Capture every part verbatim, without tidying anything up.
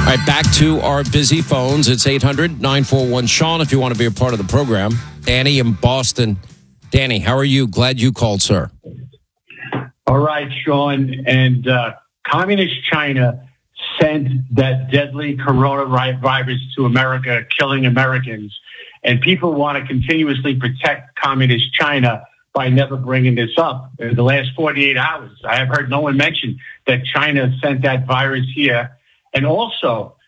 All right, back to our busy phones. It's eight hundred nine four one Sean if you want to be a part of the program. Danny in Boston. Danny, how are you? Glad you called, sir. All right, Sean. And uh, Communist China sent that deadly coronavirus to America, killing Americans. And people want to continuously protect Communist China by never bringing this up. In the last forty-eight hours, I have heard no one mention that China sent that virus here. And also,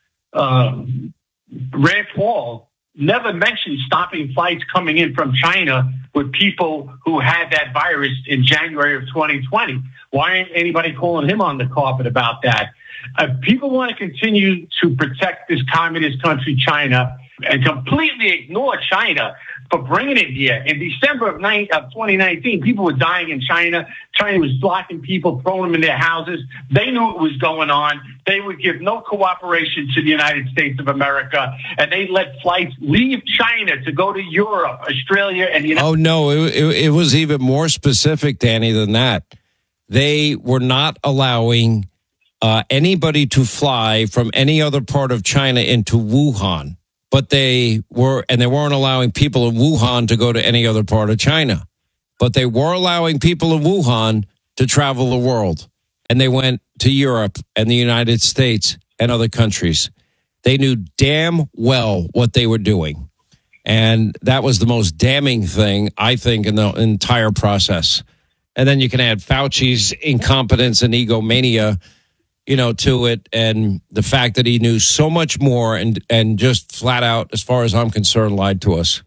um, Rand Paul never mentioned stopping flights coming in from China with people who had that virus in January of twenty twenty. Why ain't anybody calling him on the carpet about that? Uh, people want to continue to protect this communist country, China, and completely ignore China for bringing it here. In December of, nine, of twenty nineteen, people were dying in China. China was blocking people, throwing them in their houses. They knew it was going on. They would give no cooperation to the United States of America, and they let flights leave China to go to Europe, Australia, and the United Oh, no, it, it, it was even more specific, Danny, than that. They were not allowing uh, anybody to fly from any other part of China into Wuhan. But they were, and they weren't allowing people in Wuhan to go to any other part of China. But they were allowing people in Wuhan to travel the world. And they went to Europe and the United States and other countries. They knew damn well what they were doing. And that was the most damning thing, I think, in the entire process. And then you can add Fauci's incompetence and egomania, you know, to it, and the fact that he knew so much more and and just flat out, as far as I'm concerned, lied to us.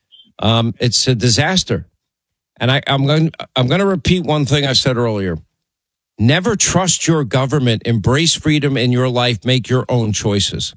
Um, it's a disaster. And I, I'm going I'm going to repeat one thing I said earlier. Never trust your government. Embrace freedom in your life. Make your own choices.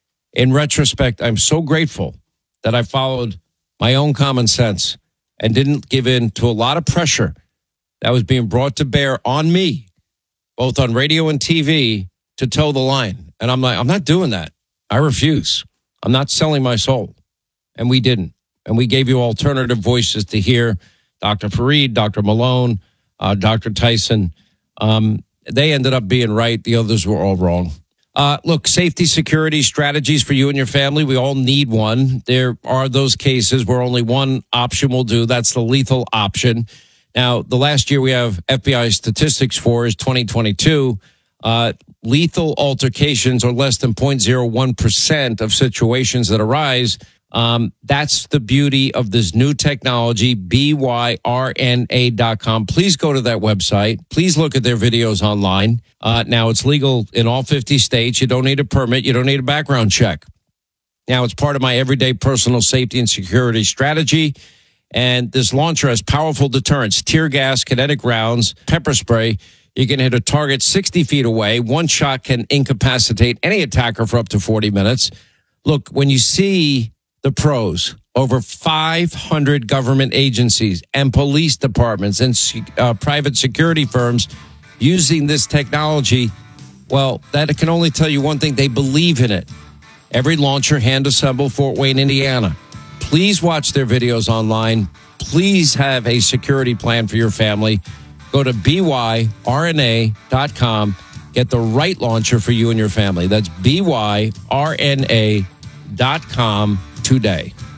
In retrospect, I'm so grateful that I followed my own common sense and didn't give in to a lot of pressure that was being brought to bear on me, both on radio and T V, to toe the line. And I'm like, I'm not doing that. I refuse. I'm not selling my soul. And we didn't. And we gave you alternative voices to hear. Doctor Fareed, Doctor Malone, uh, Doctor Tyson. Um, they ended up being right. The others were all wrong. Uh, look, safety, security strategies for you and your family. We all need one. There are those cases where only one option will do. That's the lethal option. Now, the last year we have F B I statistics for is twenty twenty-two. Uh, lethal altercations are less than zero point zero one percent of situations that arise. Um, that's the beauty of this new technology, B Y R N A dot com. Please go to that website. Please look at their videos online. Uh, now, it's legal in all fifty states. You don't need a permit. You don't need a background check. Now, it's part of my everyday personal safety and security strategy. And this launcher has powerful deterrents, tear gas, kinetic rounds, pepper spray. You can hit a target sixty feet away. One shot can incapacitate any attacker for up to forty minutes. Look, when you see the pros, over five hundred government agencies and police departments and uh, private security firms using this technology, well, that can only tell you one thing. They believe in it. Every launcher hand-assembled, Fort Wayne, Indiana. Please watch their videos online. Please have a security plan for your family. Go to B Y R N A dot com. Get the right launcher for you and your family. That's B Y R N A dot com today.